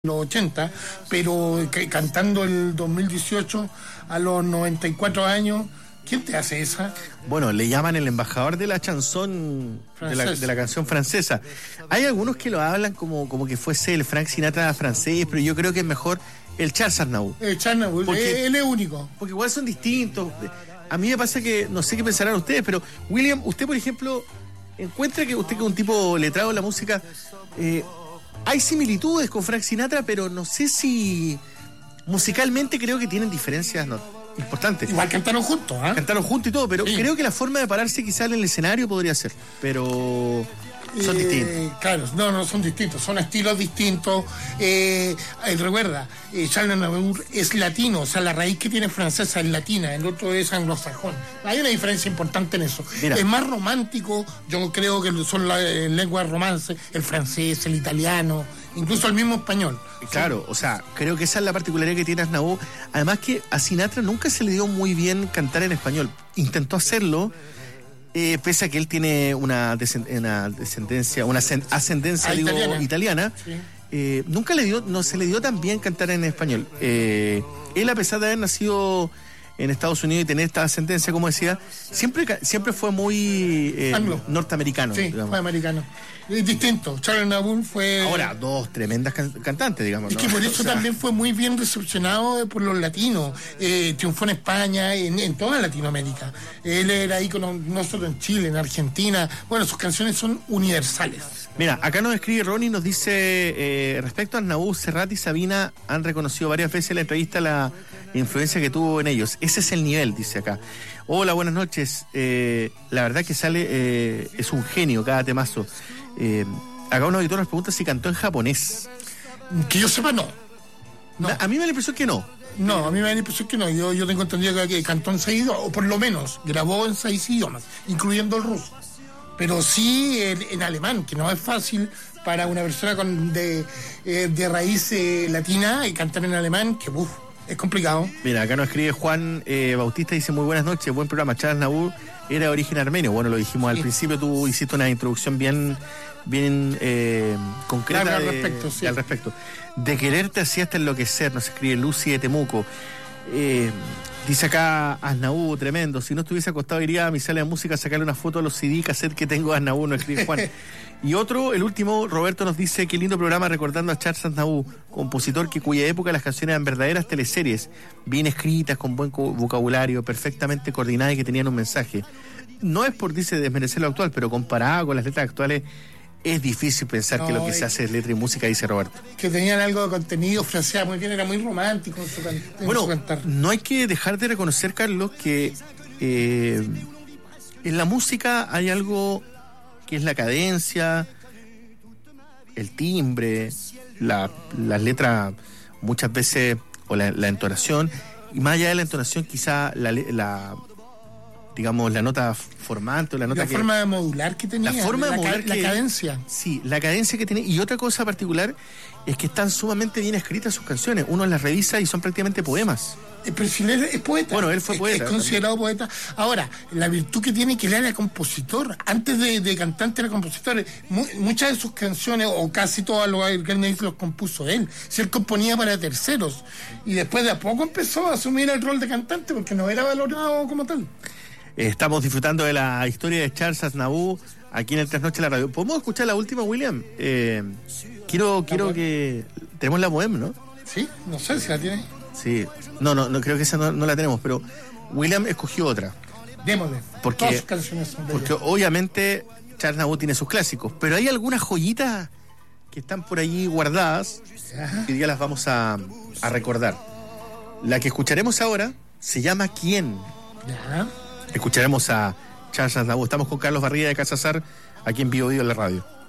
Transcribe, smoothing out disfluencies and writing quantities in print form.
los 80, pero cantando el 2018 a los 94 años, ¿quién te hace esa? Bueno, le llaman el embajador de la chanson, de la canción francesa. Hay algunos que lo hablan como que fuese el Frank Sinatra francés, pero yo creo que es mejor el Charles Aznavour. Charles Aznavour, él es único. Porque igual son distintos. A mí me pasa que, no sé qué pensarán ustedes, pero William, usted por ejemplo, encuentra que usted que es un tipo letrado en la música, hay similitudes con Frank Sinatra, pero no sé si musicalmente creo que tienen diferencias importantes. Igual cantaron juntos, ¿ah? Cantaron juntos y todo, pero sí, creo que la forma de pararse quizás en el escenario podría ser, pero son distintos. Claro, no son distintos, son estilos distintos. Recuerda, Charles Aznavour es latino, o sea, la raíz que tiene francesa es latina, el otro es anglosajón. Hay una diferencia importante en eso. Mira, es más romántico, yo creo que son las lenguas romance, el francés, el italiano, incluso el mismo español. Claro, o sea, creo que esa es la particularidad que tiene Aznavour. Además que a Sinatra nunca se le dio muy bien cantar en español. Intentó ascendencia, pese a que él tiene una ascendencia italiana. Sí. Nunca no se le dio tan bien cantar en español. Él, a pesar de haber nacido en Estados Unidos y tener esta ascendencia, como decía, siempre fue muy norteamericano. Sí, digamos. Fue americano. Es distinto. Charles Aznavour fue... Ahora, dos tremendas cantantes, digamos. Es que por eso también fue muy bien recepcionado por los latinos. Triunfó en España, en toda Latinoamérica. Él era ícono no solo en Chile, en Argentina. Bueno, sus canciones son universales. Mira, acá nos escribe Ronnie, nos dice, respecto a Aznavour, Serrat y Sabina han reconocido varias veces en la entrevista la influencia que tuvo en ellos. Ese es el nivel, dice acá. Hola, buenas noches. La verdad que sale, es un genio cada temazo. Acá un auditor nos pregunta si cantó en japonés. Que yo sepa, no. A mí me da la impresión que no. No, a mí me da la impresión que no. Yo tengo entendido que cantó en 6 idiomas, o por lo menos grabó en 6 idiomas, incluyendo el ruso. Pero sí en alemán, que no es fácil para una persona de raíz latina y cantar en alemán, que es complicado. Mira, acá nos escribe Juan Bautista, dice muy buenas noches, buen programa. Charles Aznavour era de origen armenio. Bueno, lo dijimos al principio, tú hiciste una introducción bien concreta al respecto. De quererte así hasta enloquecer, nos escribe Lucy de Temuco. Dice acá Aznavour, tremendo. Si no estuviese acostado iría a mi sala de música a sacarle una foto a los CD cassette que tengo de Aznavour, nos escribe Juan. Y otro, el último, Roberto nos dice, qué lindo programa recordando a Charles Aznavour, compositor cuya época las canciones eran verdaderas teleseries, bien escritas, con buen vocabulario, perfectamente coordinadas y que tenían un mensaje. No es por, dice, desmerecer lo actual, pero comparado con las letras actuales, es difícil pensar que lo que se hace es letra y música, dice Roberto. Que tenían algo de contenido, fraseaba muy bien, era muy romántico en su cantar. No hay que dejar de reconocer, Carlos, que en la música hay algo que es la cadencia, el timbre, las letras muchas veces, o la entonación, y más allá de la entonación quizá digamos, la nota formante, la forma modular que tenía, la forma de modular, la cadencia. Sí, la cadencia que tiene. Y otra cosa particular es que están sumamente bien escritas sus canciones. Uno las revisa y son prácticamente poemas. Pero si él es poeta. Bueno, él fue poeta. Es considerado poeta. Ahora, la virtud que tiene es que él era compositor. Antes de cantante era compositor. Muchas de sus canciones, o casi todas que él me dice, los compuso él. Si él componía para terceros. Y después de a poco empezó a asumir el rol de cantante porque no era valorado como tal. Estamos disfrutando de la historia de Charles Aznavour aquí en el Trasnoche de la Radio. ¿Podemos escuchar la última, William? Quiero que... Tenemos la Bohème, ¿no? Sí, no sé si la tiene. Sí, no, creo que esa no la tenemos, pero William escogió otra. Démosle. Todas sus canciones son de porque obviamente Charles Aznavour tiene sus clásicos, pero hay algunas joyitas que están por allí guardadas que ya las vamos a recordar. La que escucharemos ahora se llama ¿Quién? Ya. Escucharemos a Charles Aznavour. Estamos con Carlos Barriga de Casazar, aquí en Bio Bio en la radio.